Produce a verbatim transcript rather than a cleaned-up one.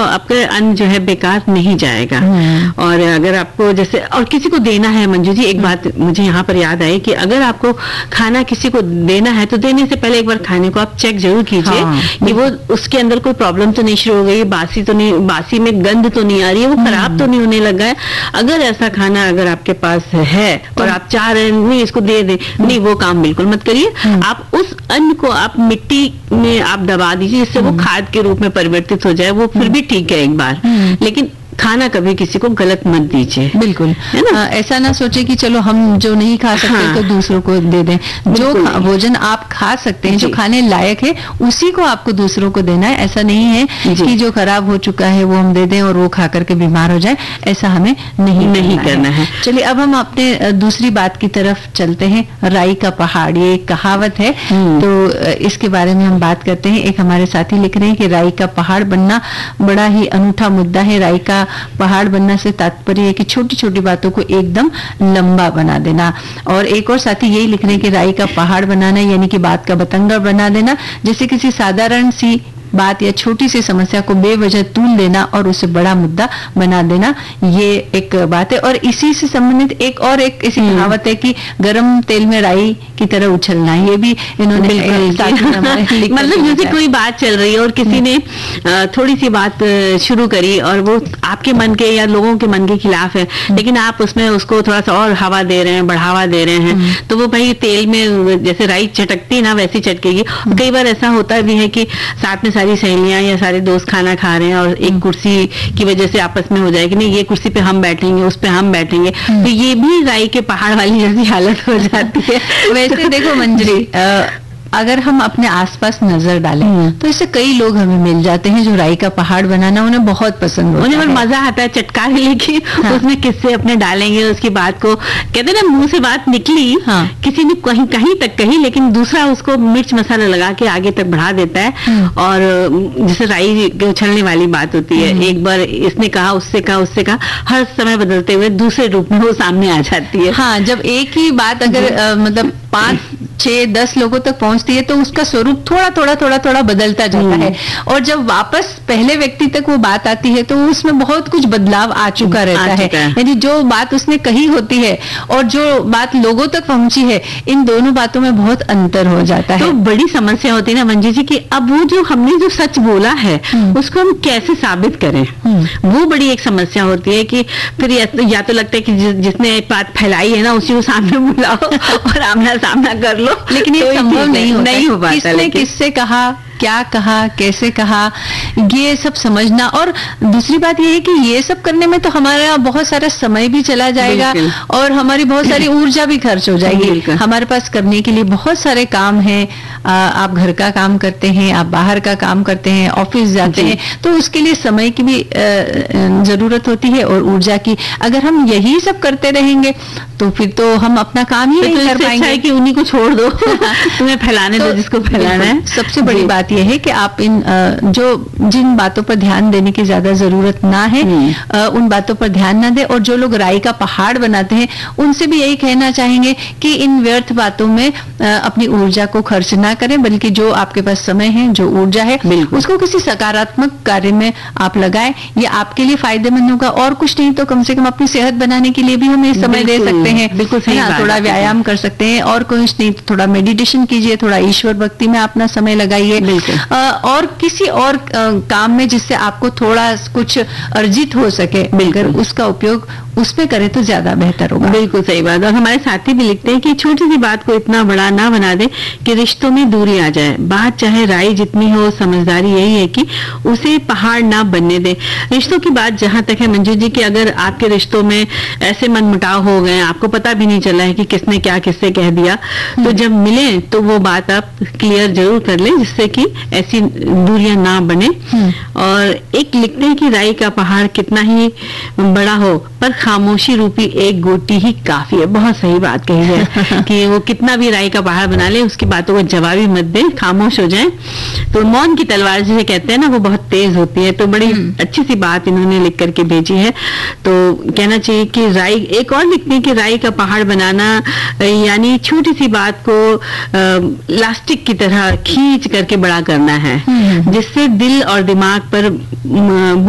आपका अन्न जो है बेकार नहीं जाएगा। और अगर आपको जैसे और किसी को देना है, मंजू जी एक बात मुझे यहाँ पर याद आई कि अगर आपको खाना किसी को देना है तो देने से पहले एक बार खाने को आप चेक जरूर कीजिए हाँ, कि वो उसके अंदर कोई प्रॉब्लम तो नहीं शुरू हो गई, बासी तो नहीं, बासी में गंध तो नहीं आ रही है, वो खराब तो नहीं होने लगा है। अगर ऐसा खाना अगर आपके पास है और आप चाह रहे हैं नहीं इसको दे दे, नहीं वो काम बिल्कुल मत करिए। आप उस अन्न को आप मिट्टी में आप दबा दीजिए जिससे वो खाद के रूप में परिवर्तित हो जाए, वो फिर भी ठीक है एक बार, लेकिन खाना कभी किसी को गलत मत दीजिए। बिल्कुल है ना, आ, ऐसा ना सोचे कि चलो हम जो नहीं खा सकते हाँ, तो दूसरों को दे दें। जो भोजन आप खा सकते हैं, जो खाने लायक है, उसी को आपको दूसरों को देना है। ऐसा नहीं है कि जो खराब हो चुका है वो हम दे दें और वो खा करके बीमार हो जाए, ऐसा हमें नहीं नहीं करना है। चलिए अब हम अपने दूसरी बात की तरफ चलते हैं। राई का पहाड़, ये एक कहावत है, तो इसके बारे में हम बात करते हैं। एक हमारे साथी लिख रहे हैं कि राई का पहाड़ बनना बड़ा ही अनूठा मुद्दा है। राई का पहाड़ बनना से तात्पर्य है कि छोटी छोटी बातों को एकदम लंबा बना देना। और एक और साथी यही लिख रहे हैं कि राई का पहाड़ बनाना यानी कि बात का बतंगड़ बना देना, जैसे किसी साधारण सी बात या छोटी सी समस्या को बेवजह तूल देना और उसे बड़ा मुद्दा बना देना, ये एक बात है। और इसी से संबंधित एक और एक ऐसी कहावत है कि गरम तेल में राई की तरह उछलना, ये भी इन्होंने मतलब जैसे कोई बात चल रही है और किसी ने थोड़ी सी बात शुरू करी और वो आपके मन के या लोगों के मन के खिलाफ है, लेकिन आप उसमें उसको थोड़ा सा और हवा दे रहे हैं, बढ़ावा दे रहे हैं, तो वो भाई तेल में जैसे राई चटकती ना वैसी चटकेगी। कई बार ऐसा होता भी है कि साथ में सारी सहेलियां या सारे दोस्त खाना खा रहे हैं और एक कुर्सी की वजह से आपस में हो जाए कि नहीं ये कुर्सी पे हम बैठेंगे, उस पे हम बैठेंगे, तो ये भी राई के पहाड़ वाली जैसी हालत हो जाती है। वैसे देखो मंजरी, अगर हम अपने आसपास नजर डालें तो इससे कई लोग हमें मिल जाते हैं जो राई का पहाड़ बनाना उन्हें बहुत पसंद होता है, उन्हें मजा आता है चटका लेके हाँ। उसमें किससे अपने डालेंगे, उसकी बात को कहते हैं ना मुंह से बात निकली हाँ। किसी ने कहीं कहीं तक कही, लेकिन दूसरा उसको मिर्च मसाला लगा के आगे तक बढ़ा देता है। और जैसे राई उछलने वाली बात होती है, एक बार इसने कहा, उससे कहा, उससे कहा, हर समय बदलते हुए दूसरे रूप में वो सामने आ जाती है। हाँ, जब एक ही बात अगर मतलब पांच छह दस लोगों तक पहुंचती है तो उसका स्वरूप थोड़ा थोड़ा थोड़ा थोड़ा बदलता जाता है, और जब वापस पहले व्यक्ति तक वो बात आती है तो उसमें बहुत कुछ बदलाव आ चुका रहता है। यानी जो बात उसने कही होती है और जो बात लोगों तक पहुंची है, इन दोनों बातों में बहुत अंतर हो जाता है। तो बड़ी समस्या होती है ना मंजू जी कि अब वो जो हमने जो सच बोला है उसको हम कैसे साबित करें, वो बड़ी एक समस्या होती है कि फिर या, या तो लगता है कि जिसने बात फैलाई है ना उसी को सामने बुलाओ और आमना सामना कर लो, लेकिन ये संभव नहीं होता, नहीं हो पाता। किसने किससे कहा, क्या कहा, कैसे कहा, ये सब समझना। और दूसरी बात ये है कि ये सब करने में तो हमारा बहुत सारा समय भी चला जाएगा और हमारी बहुत सारी ऊर्जा भी खर्च हो जाएगी। हमारे पास करने के लिए बहुत सारे काम हैं, आप घर का काम करते हैं, आप बाहर का काम करते हैं, ऑफिस जाते हैं, तो उसके लिए समय की भी जरूरत होती है और ऊर्जा की। अगर हम यही सब करते रहेंगे तो फिर तो हम अपना काम ही नहीं कर पाएंगे कि उन्हीं को छोड़ दो तुम्हें फैलाने दो जिसको फैलाना है। सबसे बड़ी बात यह है कि आप इन जो जिन बातों पर ध्यान देने की ज्यादा जरूरत ना है उन बातों पर ध्यान ना दे। और जो लोग राई का पहाड़ बनाते हैं उनसे भी यही कहना चाहेंगे कि इन व्यर्थ बातों में अपनी ऊर्जा को खर्च ना करें, बल्कि जो आपके पास समय है, जो ऊर्जा है, उसको किसी सकारात्मक कार्य में आप लगाएं। ये आपके लिए फायदेमंद होगा, और कुछ नहीं तो कम से कम अपनी सेहत बनाने के लिए भी हम ये समय दे सकते हैं। बिल्कुल सही बात, थोड़ा व्यायाम कर सकते हैं, और कुछ नहीं तो थोड़ा मेडिटेशन कीजिए, थोड़ा ईश्वर भक्ति में अपना समय लगाइए, और किसी और काम में जिससे आपको थोड़ा कुछ अर्जित हो सके, मिलकर उसका उपयोग उसमें करें तो ज्यादा बेहतर होगा। बिल्कुल सही बात। और हमारे साथी भी लिखते हैं कि छोटी सी बात को इतना बड़ा ना बना दे कि रिश्तों में दूरी आ जाए। बात चाहे राई जितनी हो, समझदारी यही है कि उसे पहाड़ ना बनने दे। रिश्तों की बात जहां तक है मंजू जी कि अगर आपके रिश्तों में ऐसे मनमुटाव हो गए, आपको पता भी नहीं चला है कि किसने क्या किससे कह दिया, तो जब मिले तो वो बात आप क्लियर जरूर कर लें जिससे कि ऐसी दूरियां ना बने। और एक लिखते हैं कि राई का पहाड़ कितना ही बड़ा हो पर खामोशी रूपी एक गोटी ही काफी है। बहुत सही बात कही है कि वो कितना भी राई का पहाड़ बना ले, उसकी बातों को जवाब ही मत दे, खामोश हो जाए। तो मौन की तलवार जिसे कहते हैं ना, वो बहुत तेज होती है। तो बड़ी अच्छी सी बात इन्होंने लिख करके भेजी है। तो कहना चाहिए कि राई, एक और लिखते हैं कि राई का पहाड़ बनाना यानी छोटी सी बात को इलास्टिक की तरह खींच करके बड़ा करना है, जिससे दिल और दिमाग पर